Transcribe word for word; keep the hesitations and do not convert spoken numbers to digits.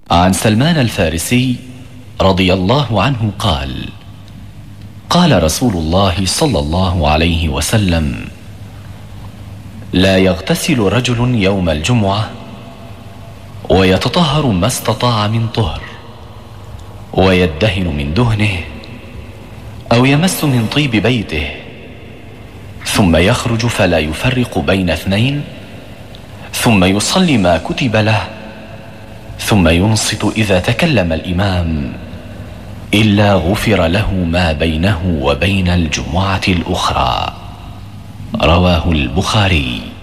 عن سلمان الفارسي رضي الله عنه قال: قال رسول الله صلى الله عليه وسلم: لا يغتسل رجل يوم الجمعة ويتطهر ما استطاع من طهر، ويدهن من دهنه، أو يمس من طيب بيته، ثم يخرج فلا يفرق بين اثنين، ثم يصلي ما كتب له، ثم ينصت إذا تكلم الإمام، إلا غفر له ما بينه وبين الجمعة الأخرى. رواه البخاري.